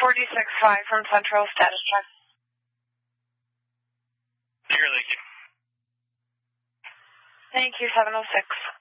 4D65 from Central, status check. You're leaking. Thank you, 706.